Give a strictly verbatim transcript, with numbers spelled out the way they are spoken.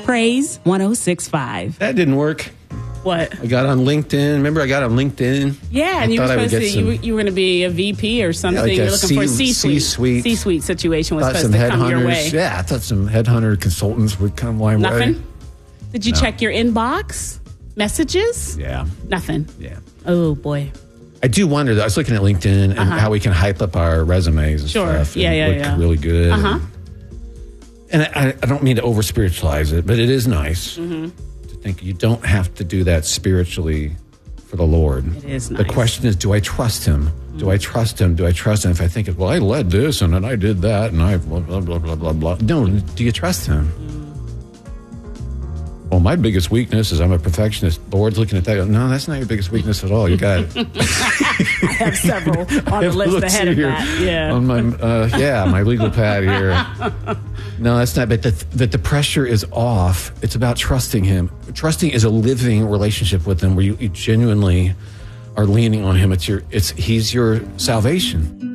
Praise one oh six point five. That didn't work. What? I got on LinkedIn. Remember, I got on LinkedIn. Yeah, and I you were thought I would supposed to. get some- You were, you were going to be a V P or something. Yeah, like a You're looking for a C- C-suite. C-suite. C-suite situation was Thought supposed some to come your headhunters. way. Yeah, I thought some headhunter consultants would come my way. Nothing. Did you No. check your inbox messages? Yeah. Nothing. Yeah. Oh boy. I do wonder, though. I was looking at LinkedIn and Uh-huh. how we can hype up our resumes and Sure. stuff. Yeah, and yeah, look yeah. really good. Uh-huh. And, and I, I don't mean to over spiritualize it, but it is nice Mm-hmm. to think you don't have to do that spiritually for the Lord. It is The nice. question is, do I trust Him? Do I trust Him? Do I trust Him? If I think, well, I led this and then I did that and I blah, blah, blah, blah, blah, blah. No, do you trust Him? Well, my biggest weakness is I'm a perfectionist. The Lord's looking at that. No, that's not your biggest weakness at all. You got it. I have several on the list Let's ahead see of here. that. Yeah. On my, uh, yeah, my legal pad here. No, that's not. But the, that the pressure is off. It's about trusting Him. Trusting is a living relationship with Him, where you, you genuinely are leaning on Him. It's your. It's He's your salvation.